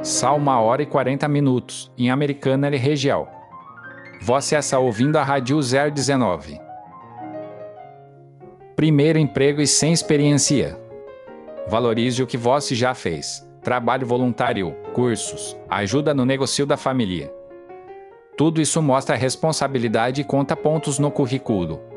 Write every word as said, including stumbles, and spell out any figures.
Só uma hora e quarenta minutos, em Americana e região. Você está ouvindo a Rádio zero dezenove. Primeiro emprego e sem experiência. Valorize o que você já fez. Trabalho voluntário, cursos, ajuda no negócio da família. Tudo isso mostra responsabilidade e conta pontos no currículo.